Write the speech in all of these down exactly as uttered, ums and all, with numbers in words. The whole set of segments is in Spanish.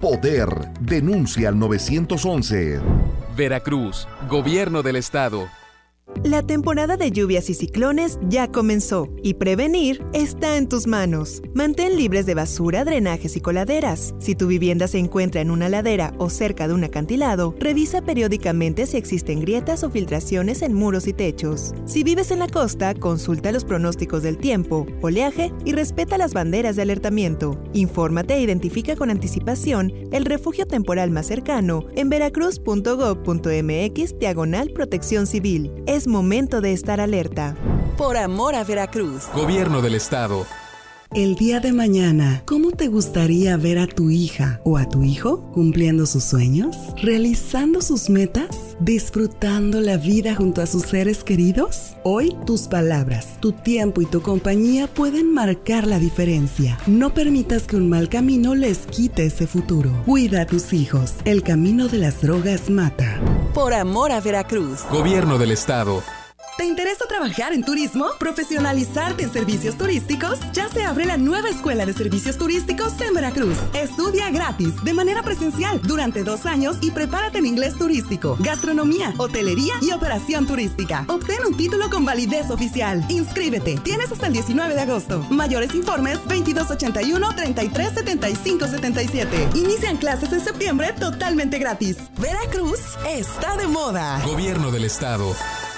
poder. Denuncia al nueve once. Veracruz, Gobierno del Estado. La temporada de lluvias y ciclones ya comenzó y prevenir está en tus manos. Mantén libres de basura, drenajes y coladeras. Si tu vivienda se encuentra en una ladera o cerca de un acantilado, revisa periódicamente si existen grietas o filtraciones en muros y techos. Si vives en la costa, consulta los pronósticos del tiempo, oleaje y respeta las banderas de alertamiento. Infórmate e identifica con anticipación el refugio temporal más cercano en veracruz punto gob punto mx diagonal protección civil. Es momento de estar alerta. Por amor a Veracruz. Gobierno del Estado. El día de mañana, ¿cómo te gustaría ver a tu hija o a tu hijo cumpliendo sus sueños, realizando sus metas, disfrutando la vida junto a sus seres queridos? Hoy, tus palabras, tu tiempo y tu compañía pueden marcar la diferencia. No permitas que un mal camino les quite ese futuro. Cuida a tus hijos. El camino de las drogas mata. Por amor a Veracruz. Gobierno del Estado. ¿Te interesa trabajar en turismo? ¿Profesionalizarte en servicios turísticos? Ya se abre la nueva Escuela de Servicios Turísticos en Veracruz. Estudia gratis, de manera presencial, durante dos años y prepárate en inglés turístico, gastronomía, hotelería y operación turística. Obtén un título con validez oficial. Inscríbete. Tienes hasta el diecinueve de agosto. Mayores informes veintidós ochenta y uno, treinta y tres, setenta y cinco, setenta y siete. Inician clases en septiembre totalmente gratis. Veracruz está de moda. Gobierno del Estado.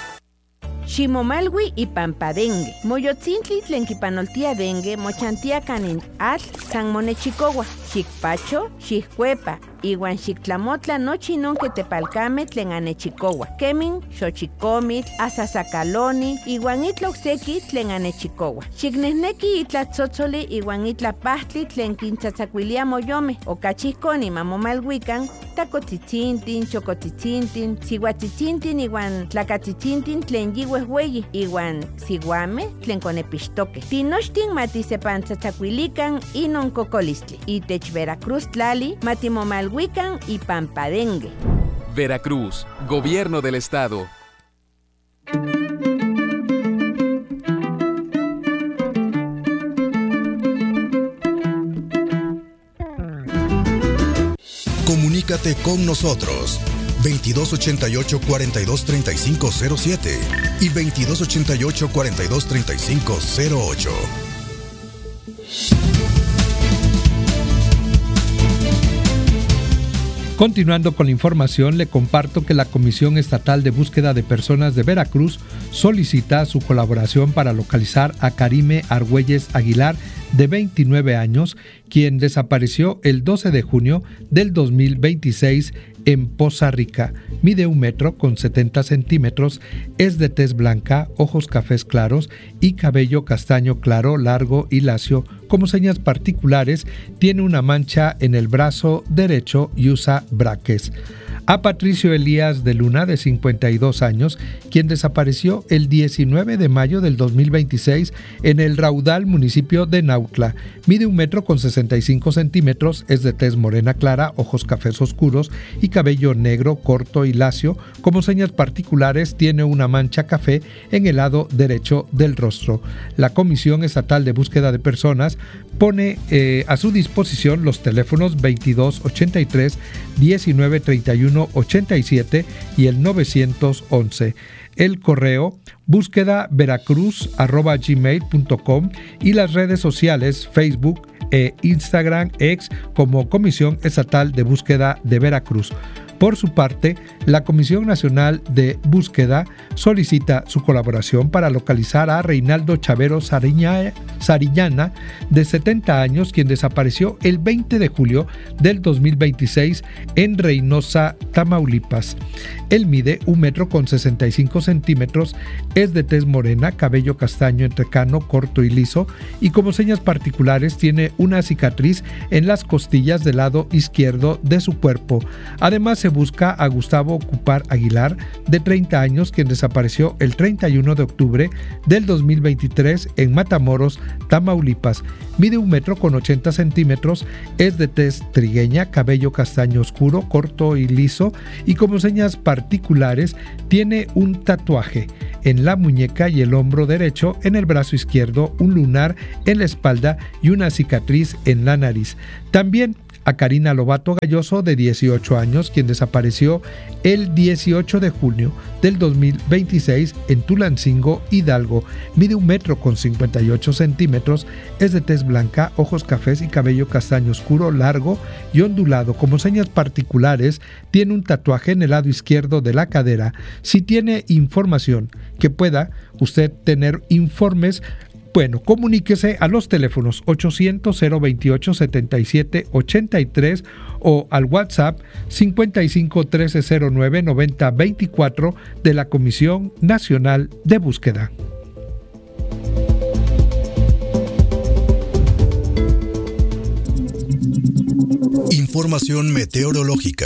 Ximomalwi y Pampadengue. Moyotzintli tlenquipanoltia dengue, mochantia canin atl, san monechicowa, xicpacho, xiccuepa, iwan xictlamotla nochi non que tepalcame tlen anechicowa. Kemin, xochicomitl, asasacaloni, iwan itla ocseki tlen anechicowa. Xicnehneki itla tzotzoli, iwan itla pahtli tlen quintzatzacuilia moyome, ocachihconi mamomalhuican, tacotitzintin, chocotitzintin, sihuatitzintin, iwan tlacatitzintin tlen yihuehueyi, iwan siguame tlen conepixtoque. Tinochtin matisepantzatzacuilican inon cocolistli. Itech Veracruz tlali, matimomalhuican y Pampadengue. Veracruz, Gobierno del Estado. Comunícate con nosotros veintidós ochenta y ocho, cuarenta y dos, treinta y cinco cero siete y veintidós ochenta y ocho, cuarenta y dos, treinta y cinco cero ocho. Continuando con la información, le comparto que la Comisión Estatal de Búsqueda de Personas de Veracruz solicita su colaboración para localizar a Karime Argüelles Aguilar, de veintinueve años, quien desapareció el doce de junio del dos mil veintiséis en Poza Rica. Mide un metro con setenta centímetros, es de tez blanca, ojos cafés claros y cabello castaño claro, largo y lacio. Como señas particulares, tiene una mancha en el brazo derecho y usa braques. A Patricio Elías de Luna, de cincuenta y dos años, quien desapareció el diecinueve de mayo del dos mil veintiséis en el Raudal, municipio de Nautla. Mide un metro con sesenta y cinco centímetros, es de tez morena clara, ojos cafés oscuros y cabello negro, corto y lacio. Como señas particulares, tiene una mancha café en el lado derecho del rostro. La Comisión Estatal de Búsqueda de Personas pone eh, a su disposición los teléfonos veintidós ochenta y tres, diecinueve treinta y uno, ochenta y siete y el novecientos once. El correo búsqueda veracruz arroba gmail punto com y las redes sociales Facebook e Instagram ex como Comisión Estatal de Búsqueda de Veracruz. Por su parte, la Comisión Nacional de Búsqueda solicita su colaboración para localizar a Reinaldo Chavero Sariña, Sarillana, de setenta años, quien desapareció el veinte de julio del dos mil veintiséis en Reynosa, Tamaulipas. Él mide un metro con sesenta y cinco centímetros, es de tez morena, cabello castaño entrecano, corto y liso, y como señas particulares tiene una cicatriz en las costillas del lado izquierdo de su cuerpo. Además, se busca a Gustavo Cupar Aguilar, de treinta años, quien desapareció el treinta y uno de octubre del dos mil veintitrés en Matamoros, Tamaulipas. Mide un metro con ochenta centímetros, es de tez trigueña, cabello castaño oscuro, corto y liso, y como señas particulares tiene un tatuaje en la muñeca y el hombro derecho, en el brazo izquierdo, un lunar en la espalda y una cicatriz en la nariz. También a Karina Lobato Galloso, de dieciocho años, quien desapareció el dieciocho de junio del dos mil veintiséis en Tulancingo, Hidalgo. Mide un metro con cincuenta y ocho centímetros, es de tez blanca, ojos cafés y cabello castaño oscuro, largo y ondulado. Como señas particulares, tiene un tatuaje en el lado izquierdo de la cadera. Si tiene información que pueda usted tener informes, bueno, comuníquese a los teléfonos ochocientos, cero veintiocho, setenta y siete ochenta y tres o al WhatsApp cincuenta y cinco, trece, cero nueve, noventa, veinticuatro de la Comisión Nacional de Búsqueda. Información meteorológica.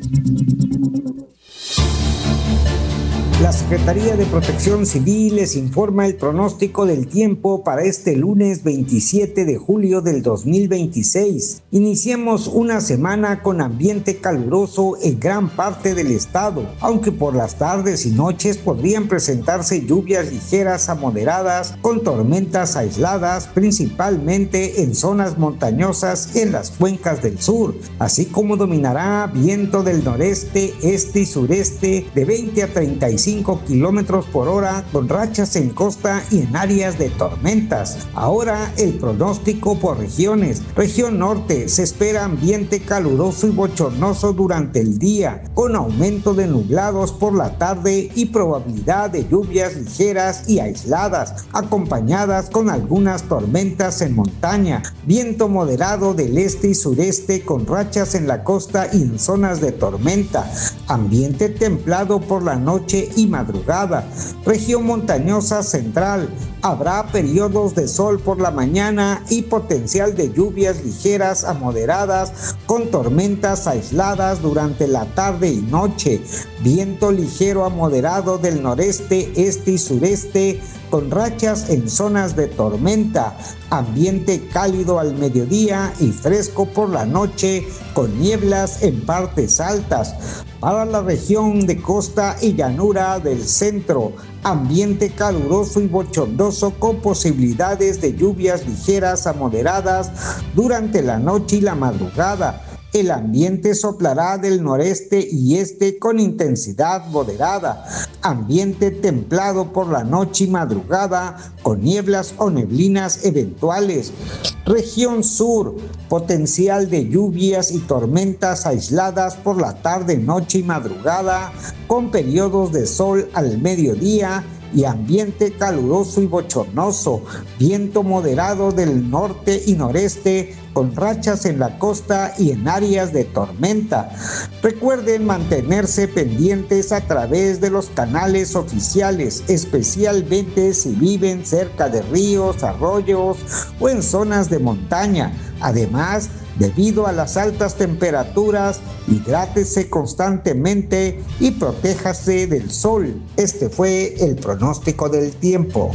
La Secretaría de Protección Civil les informa el pronóstico del tiempo para este lunes veintisiete de julio del dos mil veintiséis. Iniciamos una semana con ambiente caluroso en gran parte del estado, aunque por las tardes y noches podrían presentarse lluvias ligeras a moderadas con tormentas aisladas, principalmente en zonas montañosas en las cuencas del sur, así como dominará viento del noreste, este y sureste de veinte a treinta y cinco kilómetros por hora con rachas en costa y en áreas de tormentas. Ahora el pronóstico por regiones. Región norte, se espera ambiente caluroso y bochornoso durante el día, con aumento de nublados por la tarde y probabilidad de lluvias ligeras y aisladas, acompañadas con algunas tormentas en montaña. Viento moderado del este y sureste con rachas en la costa y en zonas de tormenta. Ambiente templado por la noche y madrugada. Región montañosa central, habrá periodos de sol por la mañana y potencial de lluvias ligeras a moderadas con tormentas aisladas durante la tarde y noche. Viento ligero a moderado del noreste, este y sureste con rachas en zonas de tormenta. Ambiente cálido al mediodía y fresco por la noche con nieblas en partes altas. Para la región de costa y llanura del centro, ambiente caluroso y bochornoso con posibilidades de lluvias ligeras a moderadas durante la noche y la madrugada. El ambiente soplará del noreste y este con intensidad moderada. Ambiente templado por la noche y madrugada con nieblas o neblinas eventuales. Región sur, potencial de lluvias y tormentas aisladas por la tarde, noche y madrugada con periodos de sol al mediodía y ambiente caluroso y bochornoso, viento moderado del norte y noreste con rachas en la costa y en áreas de tormenta. Recuerden mantenerse pendientes a través de los canales oficiales, especialmente si viven cerca de ríos, arroyos o en zonas de montaña. Además, debido a las altas temperaturas, hidrátese constantemente y protéjase del sol. Este fue el pronóstico del tiempo.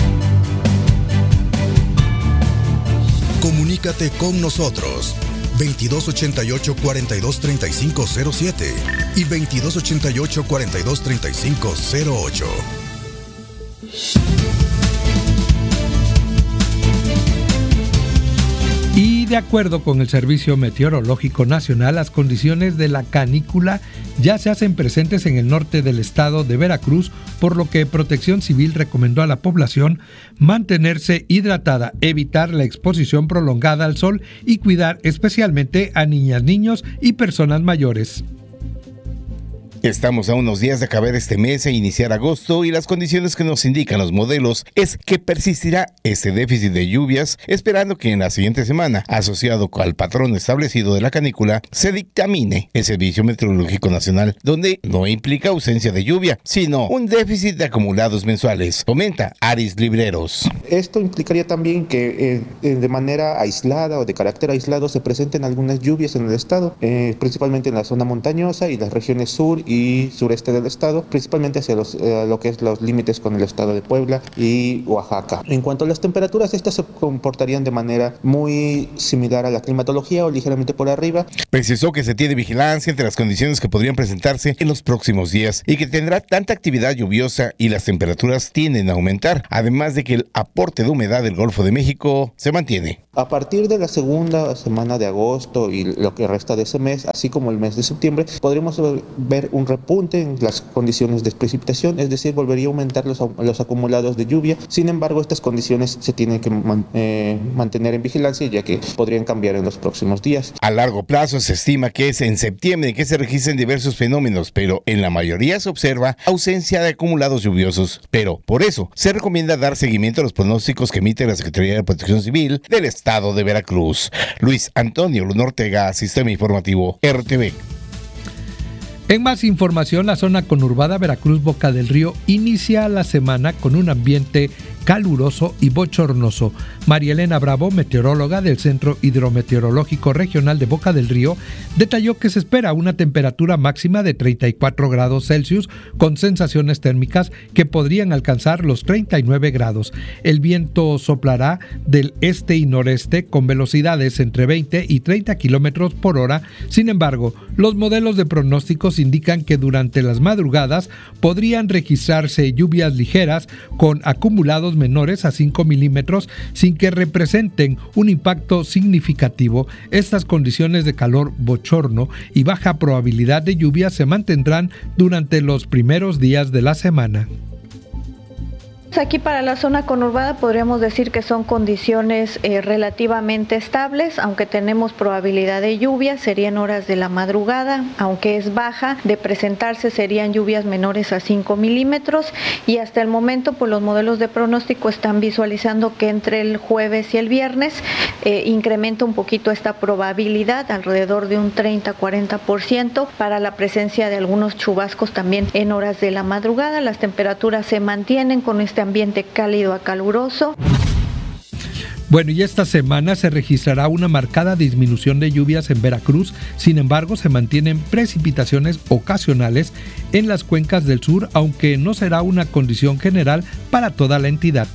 Comunícate con nosotros veintidós ochenta y ocho, cuarenta y dos, treinta y cinco cero siete y veintidós ochenta y ocho, cuarenta y dos, treinta y cinco cero ocho. Y de acuerdo con el Servicio Meteorológico Nacional, las condiciones de la canícula ya se hacen presentes en el norte del estado de Veracruz, por lo que Protección Civil recomendó a la población mantenerse hidratada, evitar la exposición prolongada al sol y cuidar especialmente a niñas, niños y personas mayores. Estamos a unos días de acabar este mes e iniciar agosto y las condiciones que nos indican los modelos es que persistirá este déficit de lluvias, esperando que en la siguiente semana, asociado al patrón establecido de la canícula, se dictamine el Servicio Meteorológico Nacional, donde no implica ausencia de lluvia, sino un déficit de acumulados mensuales. Comenta Aris Libreros. Esto implicaría también que eh, de manera aislada o de carácter aislado se presenten algunas lluvias en el estado, eh, principalmente en la zona montañosa y las regiones sur y y sureste del estado, principalmente hacia los, eh, lo que es los límites con el estado de Puebla y Oaxaca. En cuanto a las temperaturas, estas se comportarían de manera muy similar a la climatología o ligeramente por arriba. Precisó que se tiene vigilancia entre las condiciones que podrían presentarse en los próximos días y que tendrá tanta actividad lluviosa y las temperaturas tienden a aumentar, además de que el aporte de humedad del Golfo de México se mantiene. A partir de la segunda semana de agosto y lo que resta de ese mes, así como el mes de septiembre, podremos ver un repunte en las condiciones de precipitación, es decir, volvería a aumentar los, los acumulados de lluvia. Sin embargo, estas condiciones se tienen que man, eh, mantener en vigilancia, ya que podrían cambiar en los próximos días. A largo plazo se estima que es en septiembre que se registren diversos fenómenos, pero en la mayoría se observa ausencia de acumulados lluviosos. Pero por eso se recomienda dar seguimiento a los pronósticos que emite la Secretaría de Protección Civil del Estado de Veracruz. Luis Antonio Luna Ortega, Sistema Informativo R T V. En más información, la zona conurbada Veracruz-Boca del Río inicia la semana con un ambiente caluroso y bochornoso. María Elena Bravo, meteoróloga del Centro Hidrometeorológico Regional de Boca del Río, detalló que se espera una temperatura máxima de treinta y cuatro grados Celsius con sensaciones térmicas que podrían alcanzar los treinta y nueve grados. El viento soplará del este y noreste con velocidades entre veinte y treinta kilómetros por hora. Sin embargo, los modelos de pronósticos indican que durante las madrugadas podrían registrarse lluvias ligeras con acumulados menores a cinco milímetros sin que representen un impacto significativo. Estas condiciones de calor bochorno y baja probabilidad de lluvia se mantendrán durante los primeros días de la semana. Aquí para la zona conurbada podríamos decir que son condiciones eh, relativamente estables, aunque tenemos probabilidad de lluvia, serían horas de la madrugada, aunque es baja, de presentarse serían lluvias menores a cinco milímetros y hasta el momento pues los modelos de pronóstico están visualizando que entre el jueves y el viernes eh, incrementa un poquito esta probabilidad, alrededor de un treinta a cuarenta por ciento para la presencia de algunos chubascos también en horas de la madrugada. Las temperaturas se mantienen con este ambiente cálido a caluroso. Bueno, y esta semana se registrará una marcada disminución de lluvias en Veracruz. Sin embargo, se mantienen precipitaciones ocasionales en las cuencas del sur, aunque no será una condición general para toda la entidad.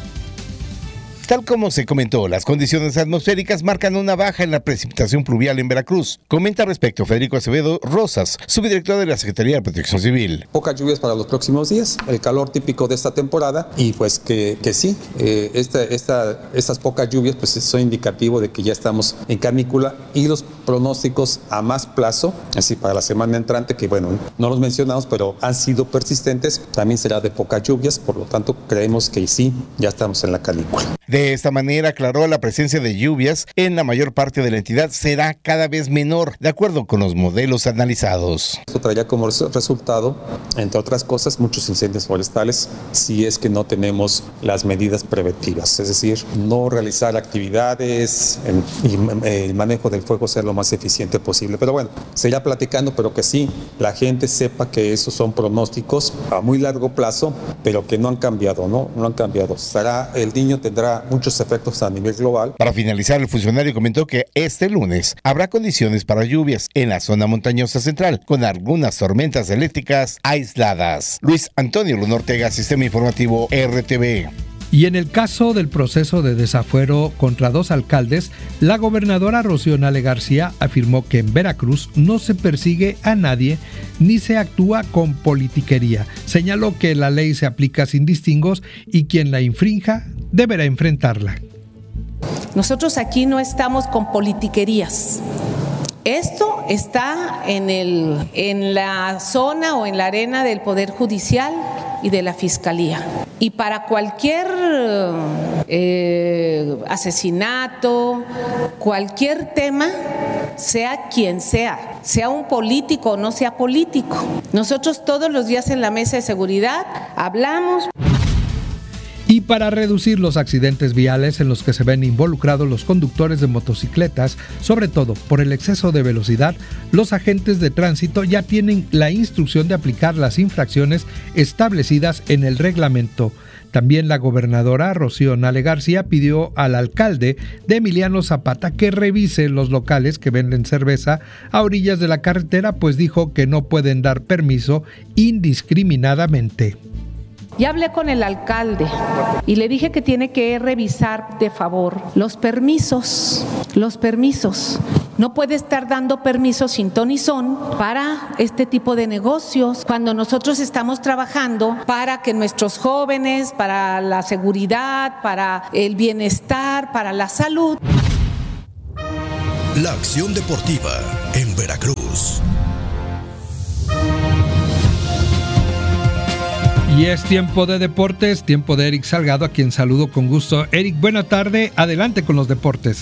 Tal como se comentó, las condiciones atmosféricas marcan una baja en la precipitación pluvial en Veracruz. Comenta al respecto Federico Acevedo Rosas, subdirector de la Secretaría de Protección Civil. Pocas lluvias para los próximos días, el calor típico de esta temporada y pues que, que sí, eh, esta, esta, estas pocas lluvias pues son indicativo de que ya estamos en canícula y los pronósticos a más plazo, así para la semana entrante, que bueno, no los mencionamos, pero han sido persistentes, también será de pocas lluvias, por lo tanto creemos que sí, ya estamos en la canícula. De esta manera, aclaró, la presencia de lluvias en la mayor parte de la entidad será cada vez menor, de acuerdo con los modelos analizados. Esto traerá como resultado, entre otras cosas, muchos incendios forestales, si es que no tenemos las medidas preventivas, es decir, no realizar actividades y el manejo del fuego ser lo más eficiente posible. Pero bueno, se irá platicando, pero que sí, la gente sepa que esos son pronósticos a muy largo plazo, pero que no han cambiado, ¿no? No han cambiado. Será, el niño tendrá muchos efectos a nivel global. Para finalizar, el funcionario comentó que este lunes habrá condiciones para lluvias en la zona montañosa central, con algunas tormentas eléctricas aisladas. Luis Antonio Luna Ortega, Sistema Informativo R T V. Y en el caso del proceso de desafuero contra dos alcaldes, la gobernadora Rocío Nale García afirmó que en Veracruz no se persigue a nadie ni se actúa con politiquería. Señaló que la ley se aplica sin distingos y quien la infrinja deberá enfrentarla. Nosotros aquí no estamos con politiquerías. Esto está en, el, en la zona o en la arena del Poder Judicial y de la Fiscalía. Y para cualquier eh, asesinato, cualquier tema, sea quien sea, sea un político o no sea político, nosotros todos los días en la mesa de seguridad hablamos. Y para reducir los accidentes viales en los que se ven involucrados los conductores de motocicletas, sobre todo por el exceso de velocidad, los agentes de tránsito ya tienen la instrucción de aplicar las infracciones establecidas en el reglamento. También la gobernadora Rocío Nale García pidió al alcalde de Emiliano Zapata que revise los locales que venden cerveza a orillas de la carretera, pues dijo que no pueden dar permiso indiscriminadamente. Ya hablé con el alcalde y le dije que tiene que revisar de favor los permisos, los permisos. No puede estar dando permisos sin ton y son para este tipo de negocios, cuando nosotros estamos trabajando para que nuestros jóvenes, para la seguridad, para el bienestar, para la salud. La acción deportiva en Veracruz. Y es tiempo de deportes, tiempo de Eric Salgado, a quien saludo con gusto. Eric, buena tarde, adelante con los deportes.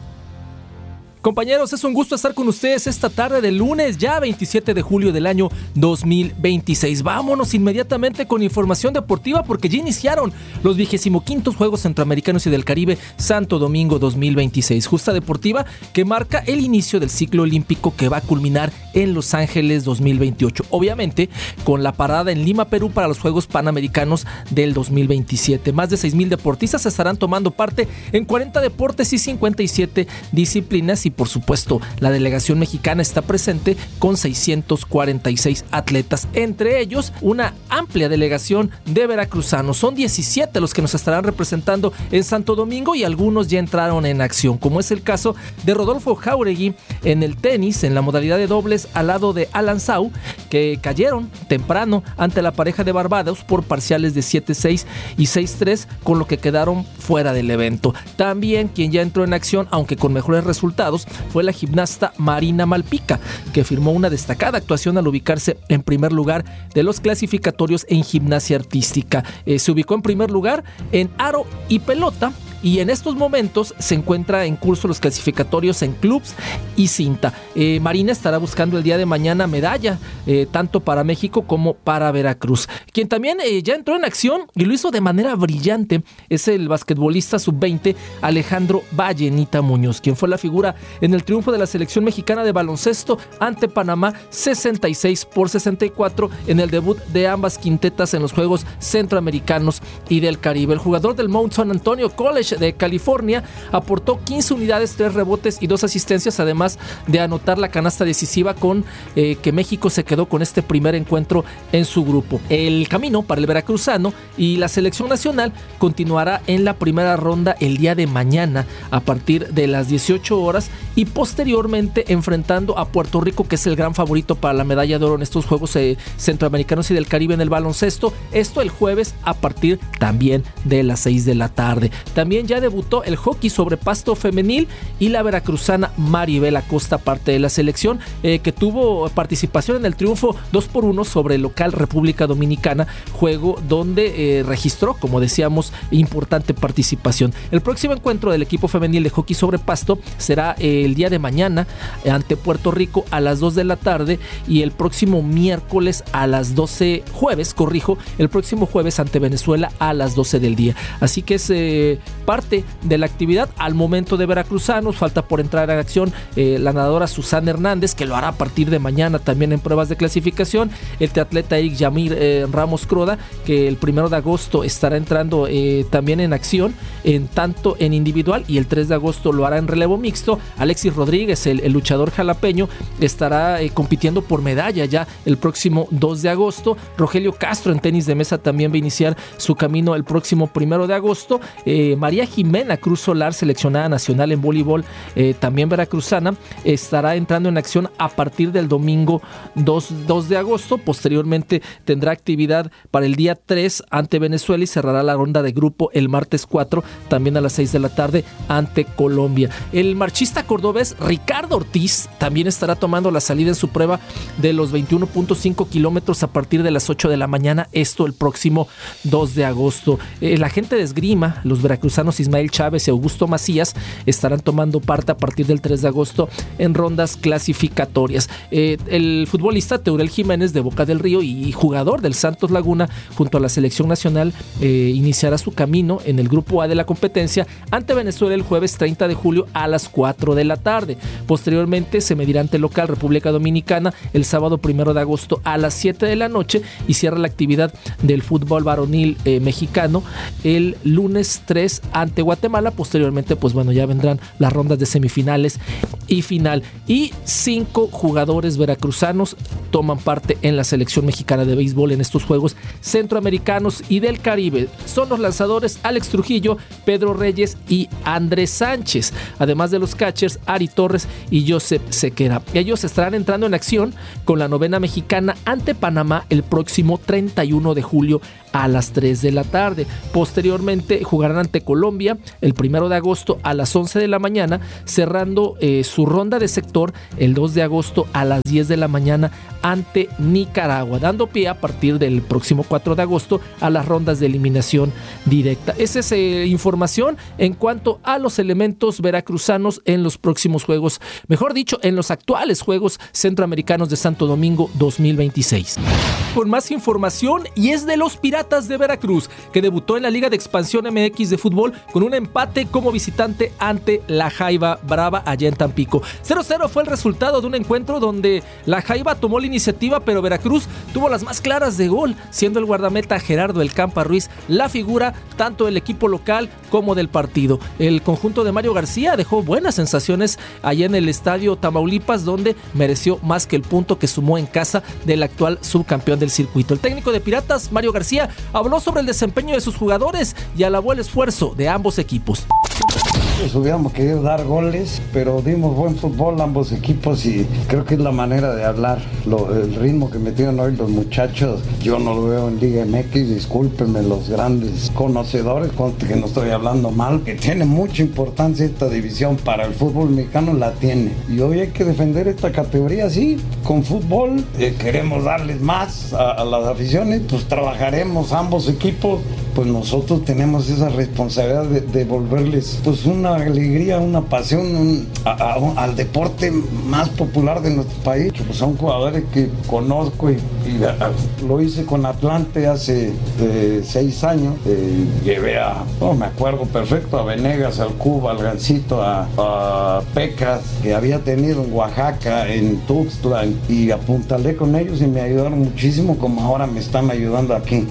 Compañeros, es un gusto estar con ustedes esta tarde de lunes, ya veintisiete de julio del año dos mil veintiséis. Vámonos inmediatamente con información deportiva porque ya iniciaron los vigésimo quintos Juegos Centroamericanos y del Caribe Santo Domingo dos mil veintiséis. Justa deportiva que marca el inicio del ciclo olímpico que va a culminar en Los Ángeles dos mil veintiocho. Obviamente con la parada en Lima, Perú para los Juegos Panamericanos del dos mil veintisiete. Más de seis mil deportistas estarán tomando parte en cuarenta deportes y cincuenta y siete disciplinas. Y por supuesto, la delegación mexicana está presente con seiscientos cuarenta y seis atletas, entre ellos una amplia delegación de veracruzanos. Son diecisiete los que nos estarán representando en Santo Domingo y algunos ya entraron en acción, como es el caso de Rodolfo Jáuregui en el tenis, en la modalidad de dobles al lado de Alan Sau, que cayeron temprano ante la pareja de Barbados por parciales de siete seis y seis tres, con lo que quedaron fuera del evento. También quien ya entró en acción, aunque con mejores resultados, fue la gimnasta Marina Malpica, que firmó una destacada actuación al ubicarse en primer lugar de los clasificatorios en gimnasia artística. Eh, se ubicó en primer lugar en aro y pelota, y en estos momentos se encuentra en curso los clasificatorios en clubs y cinta. Eh, Marina estará buscando el día de mañana medalla, eh, tanto para México como para Veracruz. Quien también eh, ya entró en acción y lo hizo de manera brillante es el basquetbolista sub veinte Alejandro Vallenita Muñoz, quien fue la figura en el triunfo de la selección mexicana de baloncesto ante Panamá sesenta y seis por sesenta y cuatro en el debut de ambas quintetas en los Juegos Centroamericanos y del Caribe. El jugador del Mount San Antonio College de California aportó quince unidades, tres rebotes y dos asistencias, además de anotar la canasta decisiva con eh, que México se quedó con este primer encuentro en su grupo. El camino para el veracruzano y la selección nacional continuará en la primera ronda el día de mañana a partir de las dieciocho horas y posteriormente enfrentando a Puerto Rico, que es el gran favorito para la medalla de oro en estos Juegos eh, Centroamericanos y del Caribe en el baloncesto. Esto el jueves a partir también de las seis de la tarde. También ya debutó el hockey sobre pasto femenil y la veracruzana Maribel Acosta, parte de la selección, eh, que tuvo participación en el triunfo dos por uno sobre el local República Dominicana, juego donde eh, registró, como decíamos, importante participación. El próximo encuentro del equipo femenil de hockey sobre pasto será eh, el día de mañana ante Puerto Rico a las dos de la tarde y el próximo miércoles a las doce, jueves, corrijo, el próximo jueves ante Venezuela a las doce del día. Así que es eh, parte de la actividad al momento de veracruzanos. Falta por entrar en acción eh, la nadadora Susana Hernández, que lo hará a partir de mañana también en pruebas de clasificación. El triatleta Eric Yamir eh, Ramos Croda, que el primero de agosto estará entrando eh, también en acción, en tanto en individual, y el tres de agosto lo hará en relevo mixto. Alexis Rodríguez, el, el luchador jalapeño, estará eh, compitiendo por medalla ya el próximo dos de agosto. Rogelio Castro en tenis de mesa también va a iniciar su camino el próximo primero de agosto. Eh, María Jimena Cruz Solar, seleccionada nacional en voleibol, eh, también veracruzana, estará entrando en acción a partir del domingo dos de agosto. Posteriormente tendrá actividad para el día tres ante Venezuela y cerrará la ronda de grupo el martes cuatro, también a las seis de la tarde ante Colombia. El marchista cordobés Ricardo Ortiz también estará tomando la salida en su prueba de los veintiuno punto cinco kilómetros a partir de las ocho de la mañana, esto el próximo dos de agosto. Eh, la gente de esgrima, los veracruzanos mexicanos Ismael Chávez y Augusto Macías estarán tomando parte a partir del tres de agosto en rondas clasificatorias. Eh, el futbolista Teurel Jiménez de Boca del Río y jugador del Santos Laguna junto a la selección nacional eh, iniciará su camino en el grupo A de la competencia ante Venezuela el jueves treinta de julio a las cuatro de la tarde. Posteriormente se medirá ante local República Dominicana el sábado primero de agosto a las siete de la noche y cierra la actividad del fútbol varonil eh, mexicano el lunes tres ante Guatemala. Posteriormente pues bueno, ya vendrán las rondas de semifinales y final, y cinco jugadores veracruzanos toman parte en la selección mexicana de béisbol en estos Juegos Centroamericanos y del Caribe. Son los lanzadores Alex Trujillo, Pedro Reyes y Andrés Sánchez, además de los catchers Ari Torres y Joseph Sequera. Ellos estarán entrando en acción con la novena mexicana ante Panamá el próximo treinta y uno de julio a las tres de la tarde. Posteriormente jugarán ante Colombia el primero de agosto a las once de la mañana, cerrando eh, su ronda de sector el dos de agosto a las diez de la mañana ante Nicaragua, dando pie a partir del próximo cuatro de agosto a las rondas de eliminación directa. Esa es eh, información en cuanto a los elementos veracruzanos en los próximos Juegos, mejor dicho, en los actuales Juegos Centroamericanos de Santo Domingo dos mil veintiséis. Con más información, y es de los Piratas de Veracruz, que debutó en la Liga de Expansión M X de fútbol con un empate como visitante ante la Jaiba Brava allá en Tampico. cero cero fue el resultado de un encuentro donde la Jaiba tomó la iniciativa, pero Veracruz tuvo las más claras de gol, siendo el guardameta Gerardo El Campa Ruiz la figura tanto del equipo local como del partido. El conjunto de Mario García dejó buenas sensaciones allá en el estadio Tamaulipas, donde mereció más que el punto que sumó en casa del actual subcampeón del circuito. El técnico de Piratas, Mario García, habló sobre el desempeño de sus jugadores y alabó el esfuerzo de ambos equipos. Pues hubiéramos querido dar goles, pero dimos buen fútbol ambos equipos y creo que es la manera de hablar. Lo, el ritmo que metieron hoy los muchachos, yo no lo veo en Liga M X, discúlpenme los grandes conocedores, que no estoy hablando mal, que tiene mucha importancia esta división para el fútbol mexicano, la tiene. Y hoy hay que defender esta categoría, sí, con fútbol, eh, queremos darles más a, a las aficiones, pues trabajaremos ambos equipos, pues nosotros tenemos esa responsabilidad de, de volverles pues una alegría, una pasión un, a, a, al deporte más popular de nuestro país. Pues son jugadores que conozco y, y a, lo hice con Atlante hace eh, seis años. Eh, llevé a, no me acuerdo perfecto, a Venegas, al Cuba, al Gancito, a, a Pecas, que había tenido en Oaxaca, en Tuxtla, y apuntalé con ellos y me ayudaron muchísimo, como ahora me están ayudando aquí.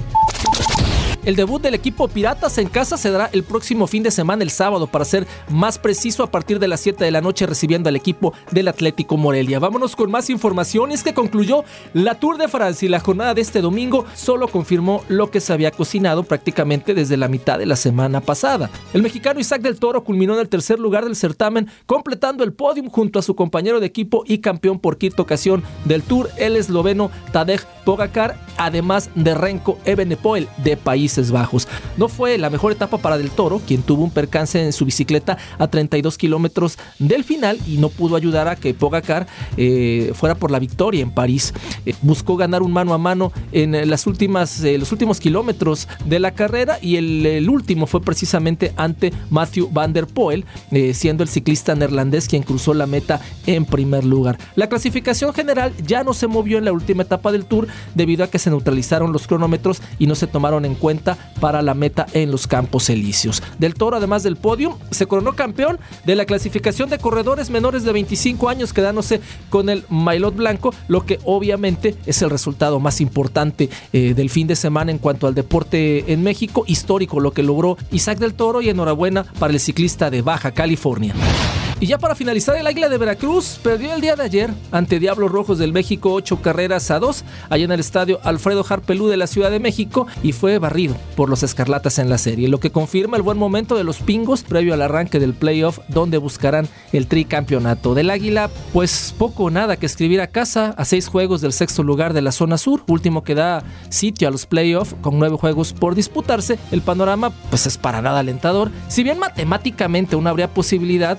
El debut del equipo Piratas en casa se dará el próximo fin de semana, el sábado, para ser más preciso, a partir de las siete de la noche, recibiendo al equipo del Atlético Morelia. Vámonos con más información. Es que concluyó la Tour de Francia y la jornada de este domingo solo confirmó lo que se había cocinado prácticamente desde la mitad de la semana pasada. El mexicano Isaac del Toro culminó en el tercer lugar del certamen, completando el podium junto a su compañero de equipo y campeón por quinta ocasión del Tour, el esloveno Tadej Pogačar, además de Renko Evenepoel de Países Bajos. No fue la mejor etapa para Del Toro, quien tuvo un percance en su bicicleta a treinta y dos kilómetros del final y no pudo ayudar a que Pogačar eh, fuera por la victoria en París. Eh, buscó ganar un mano a mano en las últimas, eh, los últimos kilómetros de la carrera, y el, el último fue precisamente ante Mathieu van der Poel, eh, siendo el ciclista neerlandés quien cruzó la meta en primer lugar. La clasificación general ya no se movió en la última etapa del Tour debido a que se neutralizaron los cronómetros y no se tomaron en cuenta para la meta en los Campos Elíseos. Del Toro, además del podio, se coronó campeón de la clasificación de corredores menores de veinticinco años, quedándose con el maillot blanco, lo que obviamente es el resultado más importante eh, del fin de semana en cuanto al deporte en México. Histórico lo que logró Isaac del Toro, y enhorabuena para el ciclista de Baja California. Y ya para finalizar, el Águila de Veracruz perdió el día de ayer ante Diablos Rojos del México ocho carreras a dos allá en el estadio Alfredo Harpelú de la Ciudad de México, y fue barrido por los Escarlatas en la serie, lo que confirma el buen momento de los Pingos previo al arranque del playoff, donde buscarán el tricampeonato. Del Águila, pues poco o nada que escribir a casa, a seis juegos del sexto lugar de la zona sur, último que da sitio a los playoffs con nueve juegos por disputarse. El panorama pues es para nada alentador. Si bien matemáticamente aún habría posibilidad, pues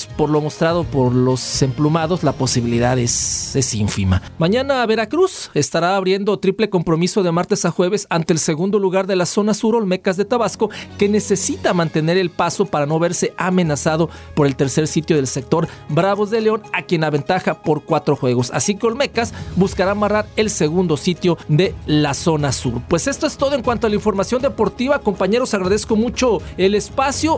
pues por lo mostrado por los emplumados, la posibilidad es, es ínfima. Mañana Veracruz estará abriendo triple compromiso de martes a jueves ante el segundo lugar de la zona sur, Olmecas de Tabasco, que necesita mantener el paso para no verse amenazado por el tercer sitio del sector, Bravos de León, a quien aventaja por cuatro juegos. Así que Olmecas buscará amarrar el segundo sitio de la zona sur. Pues esto es todo en cuanto a la información deportiva. Compañeros, agradezco mucho el espacio.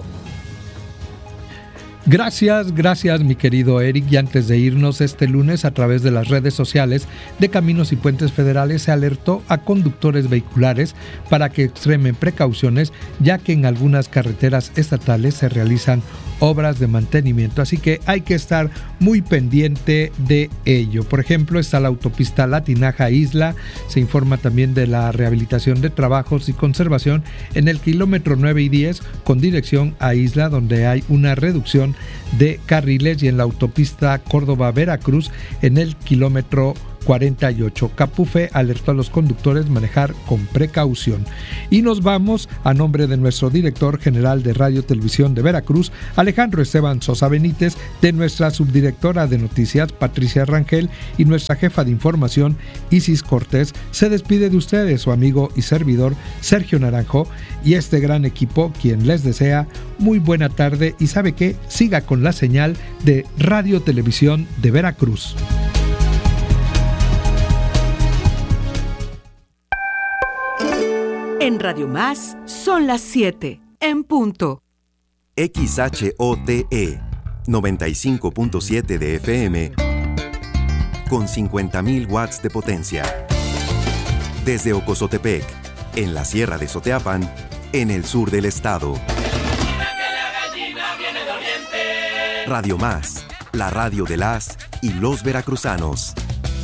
Gracias, gracias mi querido Eric. Y antes de irnos, este lunes a través de las redes sociales de Caminos y Puentes Federales se alertó a conductores vehiculares para que extremen precauciones, ya que en algunas carreteras estatales se realizan obras de mantenimiento, así que hay que estar muy pendiente de ello. Por ejemplo, está la autopista Latinaja-Isla. Se informa también de la rehabilitación de trabajos y conservación en el kilómetro nueve y diez con dirección a Isla, donde hay una reducción de carriles, y en la autopista Córdoba-Veracruz en el kilómetro cuarenta y ocho. Capufe alertó a los conductores manejar con precaución. Y nos vamos a nombre de nuestro director general de Radio Televisión de Veracruz, Alejandro Esteban Sosa Benítez, de nuestra subdirectora de noticias, Patricia Rangel, y nuestra jefa de información, Isis Cortés. Se despide de ustedes su amigo y servidor, Sergio Naranjo, y este gran equipo, quien les desea muy buena tarde, y sabe que siga con la señal de Radio Televisión de Veracruz. En Radio Más son las siete, en punto. X H O T E noventa y cinco punto siete de F M con cincuenta mil watts de potencia. Desde Ocozotepec, en la Sierra de Soteapan, en el sur del estado. Radio Más, la radio de las y los veracruzanos.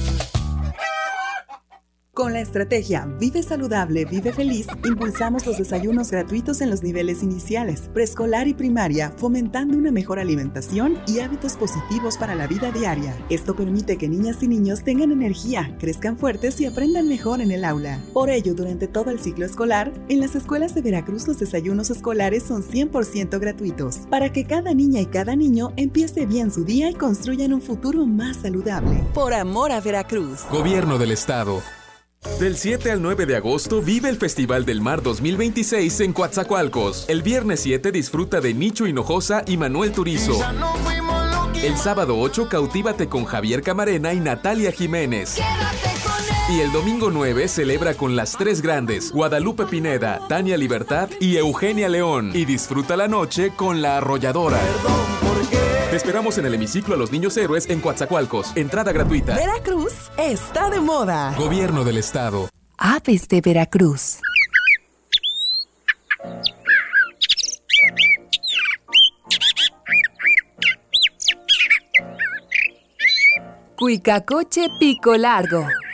Con la estrategia Vive Saludable, Vive Feliz, impulsamos los desayunos gratuitos en los niveles iniciales, preescolar y primaria, fomentando una mejor alimentación y hábitos positivos para la vida diaria. Esto permite que niñas y niños tengan energía, crezcan fuertes y aprendan mejor en el aula. Por ello, durante todo el ciclo escolar, en las escuelas de Veracruz los desayunos escolares son cien por ciento gratuitos, para que cada niña y cada niño empiece bien su día y construyan un futuro más saludable. Por amor a Veracruz. Gobierno del Estado. Del siete al nueve de agosto vive el Festival del Mar dos mil veintiséis en Coatzacoalcos. El viernes siete disfruta de Nicho Hinojosa y Manuel Turizo. El sábado ocho cautívate con Javier Camarena y Natalia Jiménez. Y el domingo nueve celebra con las tres grandes, Guadalupe Pineda, Tania Libertad y Eugenia León. Y disfruta la noche con La Arrolladora. Te esperamos en el hemiciclo a los Niños Héroes en Coatzacoalcos. Entrada gratuita. Veracruz está de moda. Gobierno del Estado. Aves de Veracruz. Cuicacoche pico largo.